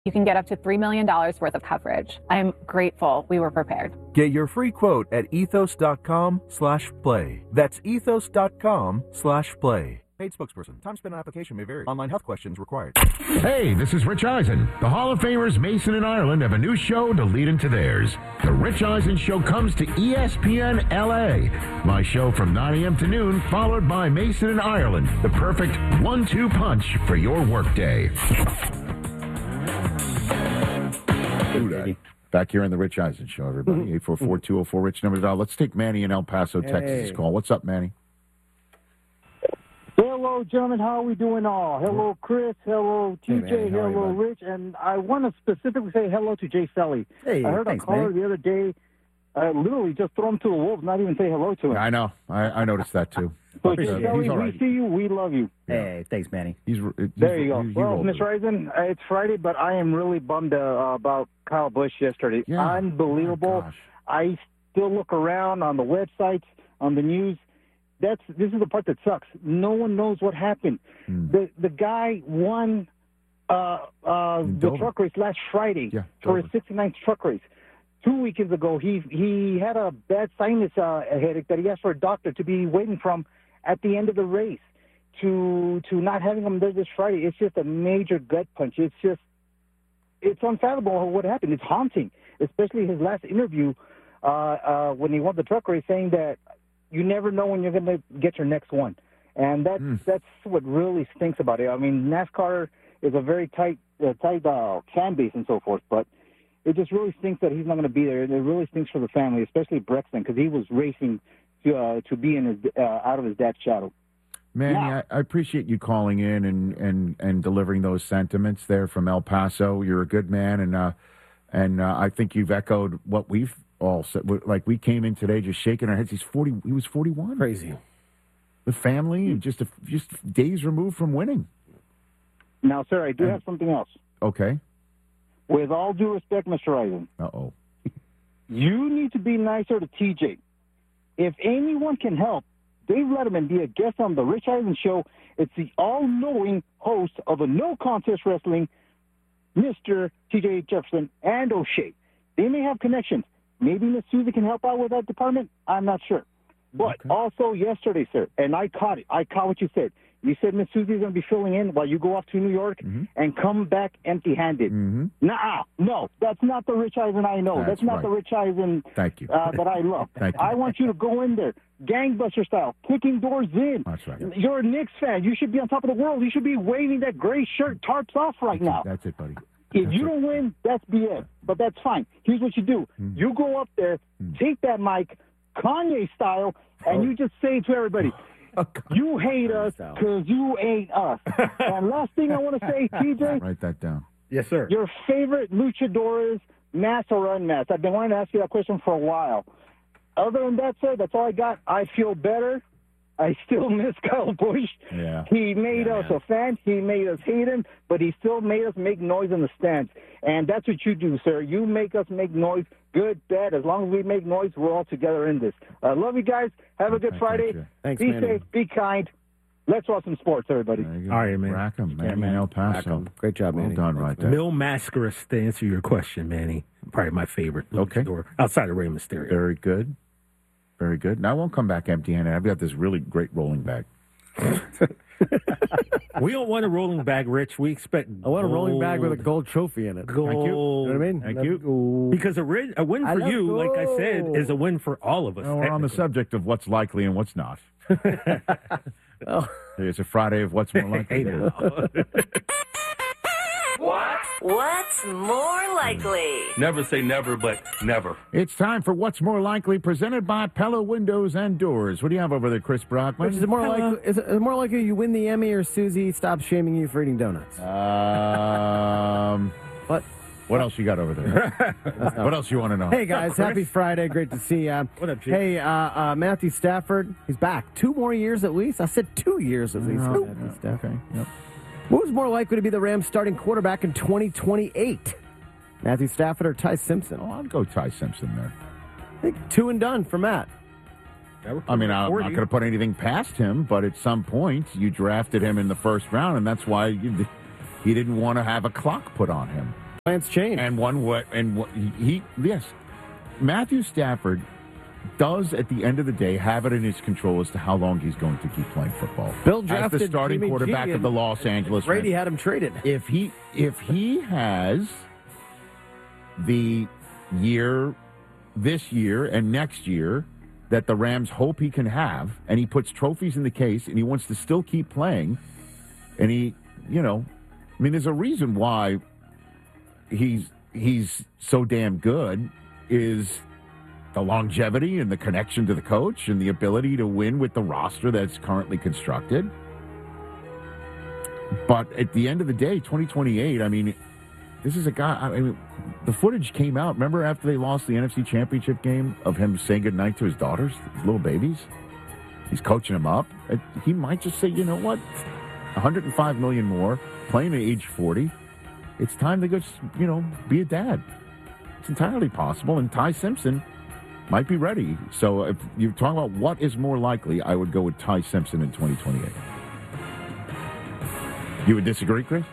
You can get up to $3 million worth of coverage. I'm grateful we were prepared. Get your free quote at ethos.com/play. That's ethos.com/play. Paid spokesperson. Time spent on application may vary. Online health questions required. Hey, this is Rich Eisen. The Hall of Famers Mason and Ireland have a new show to lead into theirs. The Rich Eisen Show comes to ESPN LA. My show from 9 a.m. to noon, followed by Mason and Ireland. The perfect 1-2 punch for your workday. Back here on the Rich Eisen Show, everybody. 844-204-RICH number to dial. Let's take Manny in El Paso, Texas call. What's up, Manny? Hello, gentlemen. How are we doing all? Hello, Chris. Hello, TJ. Hey, man, hello, Rich. And I want to specifically say hello to Jay Selly. Hey, I heard thanks, a caller man. the other day literally just throw him to the wolves, not even say hello to him. I know. I noticed that, too. So, But, Jay Selly, right. we see you. We love you. Hey, thanks, Manny. There you go. Well, Mr. Eisen, it's Friday, but I am really bummed about Kyle Busch yesterday. Yeah. Unbelievable. Oh, gosh. I still look around on the websites, on the news. This is the part that sucks. No one knows what happened. The guy won the truck race last Friday for his 69th truck race. 2 weekends ago, he had a bad sinus headache that he asked for a doctor to be waiting from at the end of the race. To not having him there this Friday, it's just a major gut punch. It's unfathomable what happened. It's haunting, especially his last interview when he won the truck race, saying that you never know when you're going to get your next one. And that's what really stinks about it. I mean, NASCAR is a very tight fan base and so forth, but it just really stinks that he's not going to be there. And it really stinks for the family, especially Brexton, because he was racing to be out of his dad's shadow. Manny, I appreciate you calling in and delivering those sentiments there from El Paso. You're a good man, and I think you've echoed what we've all said. Like, we came in today just shaking our heads. He was 41. Crazy. The family, just days removed from winning. Now, sir, I do have something else. Okay. With all due respect, Mr. Eisen. Uh-oh. You need to be nicer to TJ. If anyone can help, Dave Letterman be a guest on the Rich Eisen Show. It's the all-knowing host of a no-contest wrestling, Mr. TJ Jefferson and O'Shea. They may have connections. Maybe Miss Susie can help out with that department. I'm not sure. But also yesterday, sir, and I caught it. I caught what you said. You said Miss Susie is going to be filling in while you go off to New York and come back empty-handed. No, that's not the Rich Eisen I know. That's not the Rich Eisen Thank you. that I love. Thank you. I want you to go in there, gangbuster style, kicking doors in. That's right. You're a Knicks fan. You should be on top of the world. You should be waving that gray shirt tarps off right now. That's it, buddy. If you don't win, that's BS. But that's fine. Here's what you do. You go up there, take that mic, Kanye style, and you just say to everybody, you hate us because you ain't us. And last thing I want to say, TJ. Write that down. Yes, sir. Your favorite luchadores, masked or unmasked? I've been wanting to ask you that question for a while. Other than that, sir, that's all I got. I feel better. I still miss Kyle Busch. Yeah. He made us a fan. He made us hate him, but he still made us make noise in the stands. And that's what you do, sir. You make us make noise, good, bad. As long as we make noise, we're all together in this. I love you guys. Have a good Friday. Thanks, be Manny. safe. Be kind. Let's watch some sports, everybody. There you go. All right, man. Rackham, Yeah, Manny, man. El Paso. Great job, Well Manny. done, right there. Mil Mascaras, to answer your question, Manny. Probably my favorite luchador outside of Rey Mysterio. Very good. Very good. Now I won't come back empty-handed. I've got this really great rolling bag. We don't want a rolling bag, Rich. We expect I want a rolling bag with a gold. gold trophy in it. Gold. Thank you. You know what I mean? Thank you. Because a win I for love you, like I said, gold. is a win for all of us. Well, we're on the technically. subject of what's likely and what's not. Oh. It's a Friday of what's more likely. Hey, now. What's more likely? Never say never, but never. It's time for What's More Likely, presented by Pella Windows and Doors. What do you have over there, Chris Brockman? Which is it more likely? Is it more likely you win the Emmy or Susie stops shaming you for eating donuts? What? What else you got over there? What else you want to know? Hey guys, happy Friday! Great to see you. What up, Jake? Hey, Matthew Stafford, he's back. 2 more years at least. I said 2 years at least. Oh, Matthew Stafford. okay. Yep. Who's more likely to be the Rams' starting quarterback in 2028? Matthew Stafford or Ty Simpson? Oh, I'd go Ty Simpson there. I think 2 and done for Matt. I mean, I'm not going to put anything past him, but at some point, you drafted him in the first round, and that's why he didn't want to have a clock put on him. Plans change. Yes, Matthew Stafford does, at the end of the day, have it in his control as to how long he's going to keep playing football. Bill drafted as the starting Jimmy quarterback G, of the Los Angeles Rams. Brady had him traded. If he has the year, this year and next year, that the Rams hope he can have, and he puts trophies in the case, and he wants to still keep playing, and there's a reason why he's so damn good, is the longevity and the connection to the coach and the ability to win with the roster that's currently constructed. But at the end of the day, 2028, this is a guy, the footage came out. Remember after they lost the NFC Championship game of him saying goodnight to his daughters, his little babies? He's coaching them up. He might just say, you know what, $105 million more, playing at age 40. It's time to go, be a dad. It's entirely possible. And Ty Simpson might be ready. So if you're talking about what is more likely, I would go with Ty Simpson in 2028. You would disagree, Chris?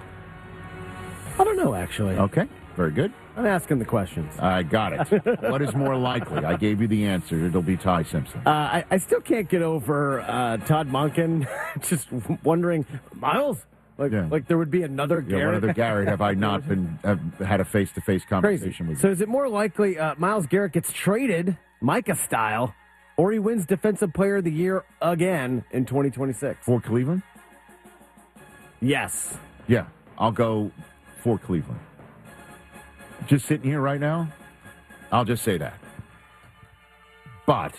I don't know, actually. Okay, very good. I'm asking the questions. I got it. What is more likely? I gave you the answer. It'll be Ty Simpson. I still can't get over Todd Monken just wondering, Miles, like there would be another Garrett. One other Garrett have I not have had a face-to-face conversation with. So is it more likely Myles Garrett gets traded, Micah style, or he wins Defensive Player of the Year again in 2026? For Cleveland? Yes. Yeah, I'll go for Cleveland. Just sitting here right now, I'll just say that. But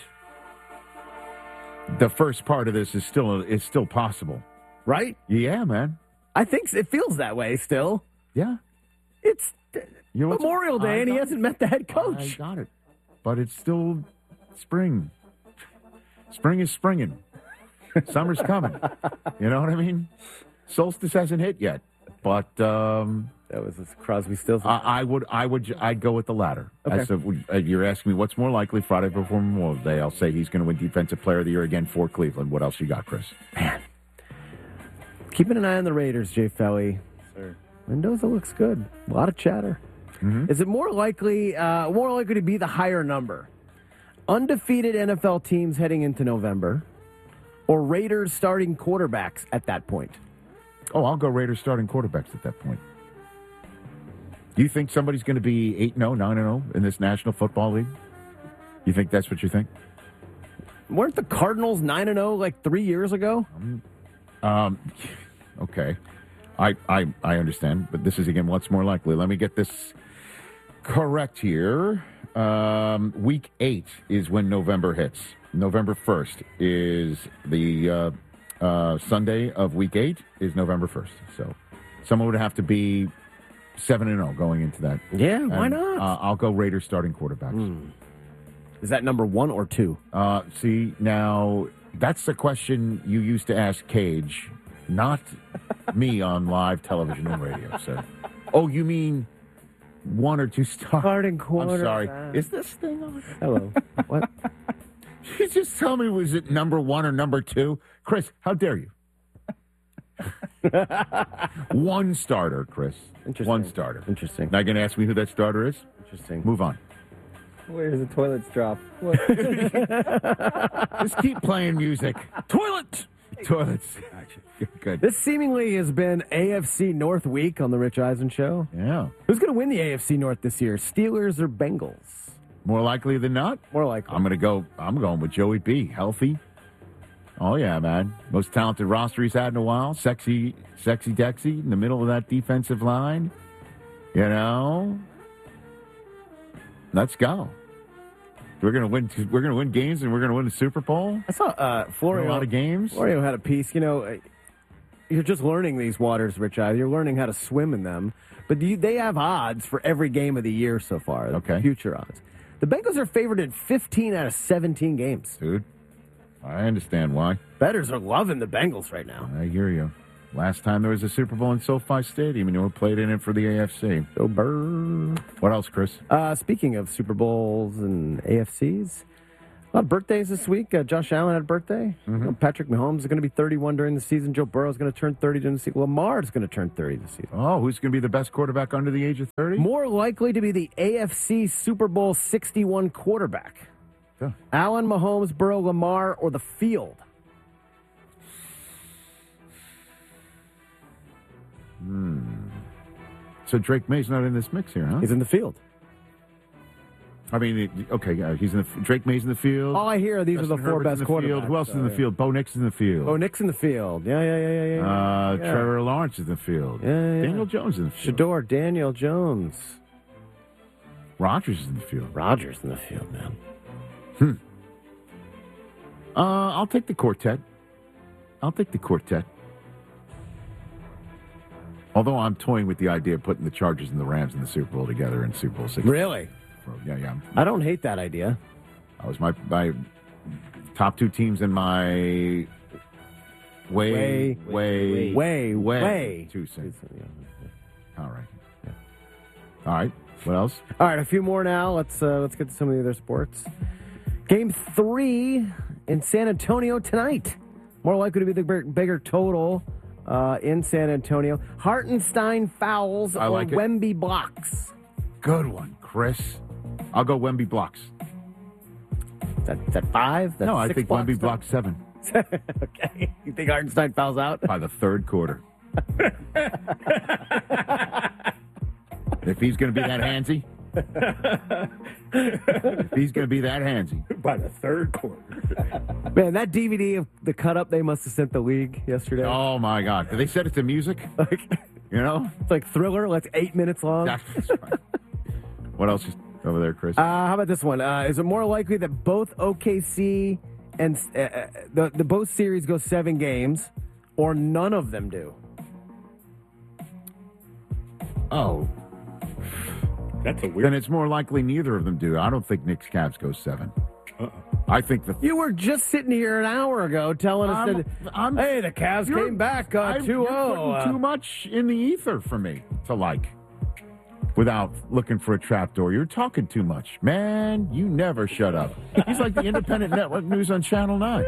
the first part of this is still possible. Right? Yeah, man. I think it feels that way still. Yeah. It's Memorial Day, and he hasn't met the head coach. I got it. But it's still spring. Spring is springing. Summer's coming. You know what I mean? Solstice hasn't hit yet. But that was Crosby, Stills. I'd go with the latter. Okay. You're asking me what's more likely Friday before Memorial Day. I'll say he's going to win Defensive Player of the Year again for Cleveland. What else you got, Chris? Man. Keeping an eye on the Raiders, Jay Felly. Sir. Mendoza looks good. A lot of chatter. Mm-hmm. Is it more likely to be the higher number? Undefeated NFL teams heading into November, or Raiders starting quarterbacks at that point? Oh, I'll go Raiders starting quarterbacks at that point. Do you think somebody's going to be 8-0, 9-0 in this National Football League? You think that's what you think? Weren't the Cardinals 9-0 like 3 years ago? Okay. I understand, but this is, again, what's more likely. Let me get this correct here. Week 8 is when November hits. November 1st is the Sunday of Week 8 is November 1st. So someone would have to be 7-0 going into that. Yeah, why not? I'll go Raiders starting quarterbacks. Is that number 1 or 2? See, now, that's the question you used to ask Cage, not me on live television and radio, sir. Oh, you mean 1 or 2 starting quarterback? I'm sorry. Is this thing on? Hello. What? You just tell me, was it number 1 or number 2? Chris, how dare you? 1 starter, Chris. Interesting. 1 starter. Interesting. Now you're going to ask me who that starter is? Interesting. Move on. Where's the toilets drop? Just keep playing music. Toilets! Good. This seemingly has been AFC North week on the Rich Eisen Show. Yeah. Who's going to win the AFC North this year? Steelers or Bengals? More likely than not? More likely. I'm going with Joey B. Healthy. Oh, yeah, man. Most talented roster he's had in a while. Sexy Dexy in the middle of that defensive line. You know? Let's go. We're gonna win games, and we're gonna win the Super Bowl. I saw Florio. A lot of games. Florio had a piece. You're just learning these waters, Rich. You're learning how to swim in them. But they have odds for every game of the year so far. Okay. Future odds. The Bengals are favored in 15 out of 17 games. Dude, I understand why. Bettors are loving the Bengals right now. I hear you. Last time there was a Super Bowl in SoFi Stadium, and you were played in it for the AFC. Go Bird. What else, Chris? Speaking of Super Bowls and AFCs, A lot of birthdays this week. Josh Allen had a birthday. Patrick Mahomes is going to be 31 during the season. Joe Burrow is going to turn 30 during the season. Lamar is going to turn 30 this season. Oh, who's going to be the best quarterback under the age of 30? More likely to be the AFC Super Bowl 61 quarterback. Allen, Mahomes, Burrow, Lamar, or the field? So Drake May's not in this mix here, huh? He's in the field. I mean, okay, he's in the Drake May's in the field. All I hear are these are the four best quarterbacks. Who else is in the field? Bo Nix is in the field. Bo Nix in the field. Yeah. Trevor Lawrence is in the field. Yeah. Daniel Jones is in the field. Shador, Daniel Jones. Rodgers is in the field. Rodgers in the field, man. I'll take the quartet. Although I'm toying with the idea of putting the Chargers and the Rams in the Super Bowl together in Super Bowl 60. Really? Yeah. I don't hate that idea. That was my top two teams in my way 2 cents. All right. Yeah. All right. What else? All right, a few more now. Let's get to some of the other sports. Game 3 in San Antonio tonight. More likely to be the bigger total in San Antonio. Hartenstein fouls or Wemby blocks. Good one, Chris. I'll go Wemby blocks. Is that 5? That's no, I think blocks Wemby blocks 7. Okay. You think Hartenstein fouls out? By the third quarter. If he's going to be that handsy. By the third quarter. Man, that DVD of the cut-up they must have sent the league yesterday. Oh, my God. Did they set it to music? It's like Thriller. It's 8 minutes long. That's right. What else is over there, Chris? How about this one? Is it more likely that both OKC and the both series go 7 games, or none of them do? Oh. That's a weird. Then it's more likely neither of them do. I don't think Knicks Cavs goes 7. I think You were just sitting here an hour ago telling us that, hey, the Cavs came back 2-0. You're putting too much in the ether for me to like without looking for a trapdoor. You're talking too much. Man, you never shut up. He's like the independent network news on Channel 9.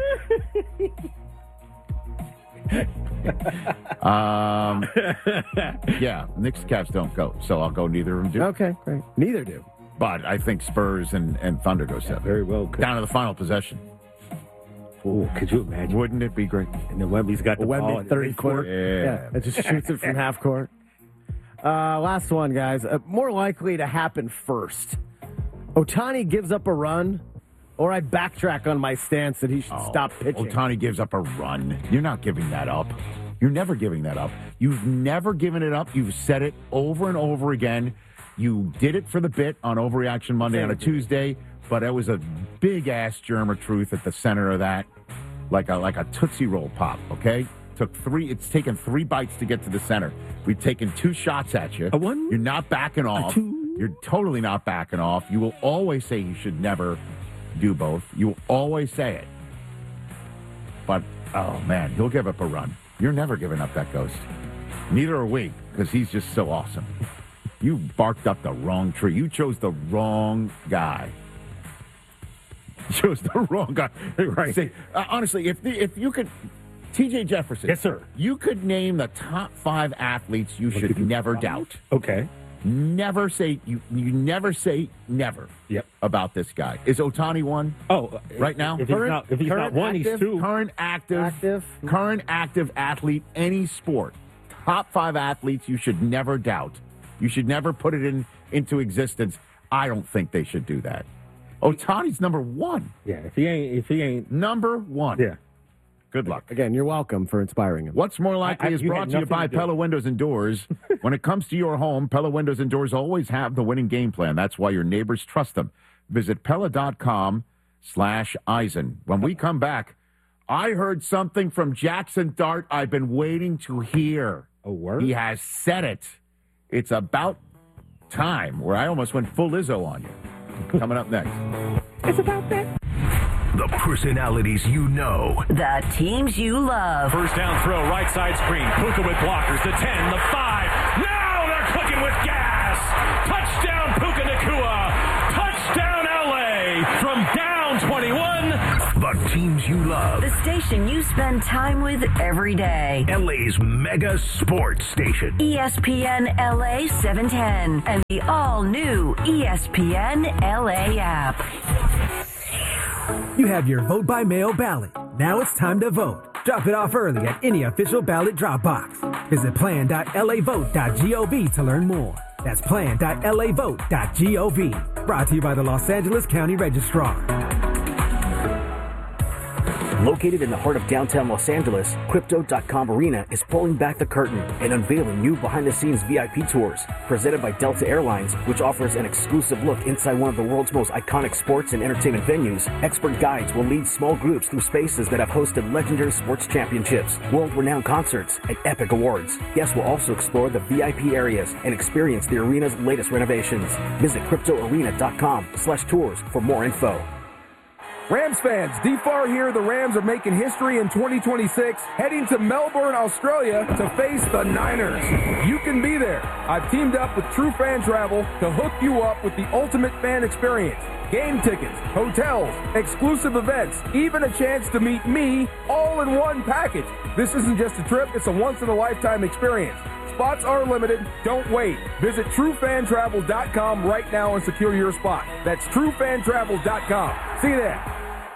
Yeah, Knicks Cavs don't go, so I'll go neither of them do. Okay, great. Neither do. But I think Spurs and Thunder go 7. Very well. Down to the final possession. Oh, could you imagine? Wouldn't it be great? And then Wemby's got the ball Wemby 30 court. Yeah. It just shoots it from half court. Last one, guys. More likely to happen first. Ohtani gives up a run, or I backtrack on my stance that he should stop pitching. Ohtani gives up a run. You're not giving that up. You're never giving that up. You've never given it up. You've said it over and over again. You did it for the bit on Overreaction Monday on a Tuesday, but it was a big-ass germ of truth at the center of that, like a Tootsie Roll pop, okay? It's taken 3 bites to get to the center. We've taken 2 shots at you. You're not backing off. You're totally not backing off. You will always say you should never do both. You will always say it. But, oh, man, he'll give up a run. You're never giving up that ghost. Neither are we, because he's just so awesome. You barked up the wrong tree. You chose the wrong guy. You chose the wrong guy. Right. See, honestly, if you could... T.J. Jefferson. Yes, sir. You could name the top 5 athletes you should never doubt. Okay. Never say you never say never. Yep. About this guy. Is Ohtani one? Oh, right now. If he's not one, he's 2. Current active athlete, any sport. Top 5 athletes you should never doubt. You should never put it into existence. I don't think they should do that. Ohtani's number 1. Yeah. If he ain't number 1. Yeah. Good luck. Again, you're welcome for inspiring him. What's more likely is brought to you by Pella Windows and Doors. When it comes to your home, Pella Windows and Doors always have the winning game plan. That's why your neighbors trust them. Visit Pella.com/Eisen. When we come back, I heard something from Jackson Dart I've been waiting to hear. A word? He has said it. It's about time, where I almost went full Izzo on you. Coming up next. It's about that. The personalities you know. The teams you love. First down throw, right side screen. Puka with blockers. The 10, the 5. Now they're cooking with gas. Touchdown Puka Nacua. Touchdown LA. From down 21 teams you love. The station you spend time with every day. LA's mega sports station. ESPN LA 710 and the all-new ESPN LA app. You have your vote by mail ballot. Now it's time to vote. Drop it off early at any official ballot drop box. Visit plan.lavote.gov to learn more. That's plan.lavote.gov. Brought to you by the Los Angeles County Registrar. Located in the heart of downtown Los Angeles, Crypto.com Arena is pulling back the curtain and unveiling new behind-the-scenes VIP tours presented by Delta Airlines, which offers an exclusive look inside one of the world's most iconic sports and entertainment venues. Expert guides will lead small groups through spaces that have hosted legendary sports championships, world-renowned concerts, and epic awards. Guests will also explore the VIP areas and experience the arena's latest renovations. Visit CryptoArena.com/tours for more info. Rams fans, DFAR here. The Rams are making history in 2026, heading to Melbourne, Australia to face the Niners. You can be there. I've teamed up with True Fan Travel to hook you up with the ultimate fan experience. Game tickets, hotels, exclusive events, even a chance to meet me all in one package. This isn't just a trip, it's a once-in-a-lifetime experience. Spots are limited. Don't wait. Visit TrueFanTravel.com right now and secure your spot. That's TrueFanTravel.com. See you there.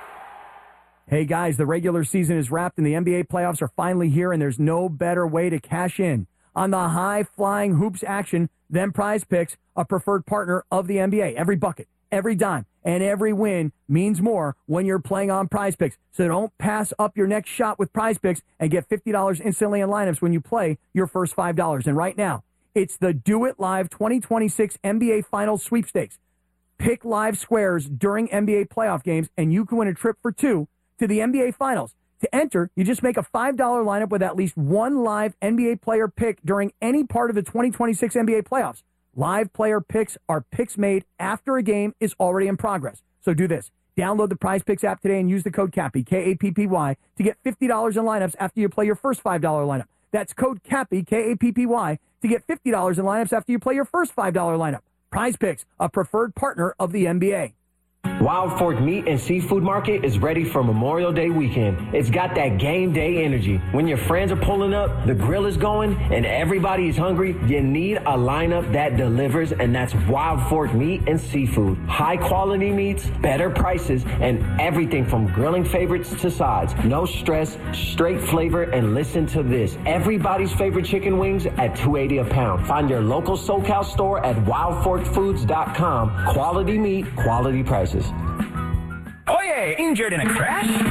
Hey guys, the regular season is wrapped and the NBA playoffs are finally here, and there's no better way to cash in on the high-flying hoops action than Prize Picks, a preferred partner of the NBA. Every bucket, every dime, and every win means more when you're playing on Prize Picks. So don't pass up your next shot with Prize Picks and get $50 instantly in lineups when you play your first $5. And right now, it's the Do It Live 2026 NBA Finals Sweepstakes. Pick live squares during NBA playoff games, and you can win a trip for two to the NBA Finals. To enter, you just make a $5 lineup with at least one live NBA player pick during any part of the 2026 NBA playoffs. Live player picks are picks made after a game is already in progress. So do this. Download the Prize Picks app today and use the code CAPPY, K-A-P-P-Y, to get $50 in lineups after you play your first $5 lineup. That's code CAPPY, K-A-P-P-Y, to get $50 in lineups after you play your first $5 lineup. Prize Picks, a preferred partner of the NBA. Wild Fork Meat and Seafood Market is ready for Memorial Day weekend. It's got that game day energy. When your friends are pulling up, the grill is going, and everybody is hungry, you need a lineup that delivers, and that's Wild Fork Meat and Seafood. High quality meats, better prices, and everything from grilling favorites to sides. No stress, straight flavor, and listen to this. Everybody's favorite chicken wings at $2.80 a pound. Find your local SoCal store at wildforkfoods.com. Quality meat, quality prices. Oh yeah, injured in a crash?